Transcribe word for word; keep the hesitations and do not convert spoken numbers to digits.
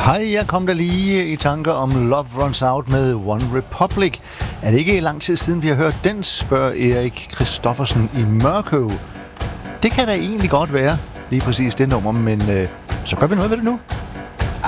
Hej, jeg kom der lige i tanker om Love Runs Out med One Republic. Er det ikke lang tid siden, vi har hørt den, spørger Erik Christoffersen i Mørkøv. Det kan da egentlig godt være, lige præcis det nummer, men øh, så gør vi noget ved det nu.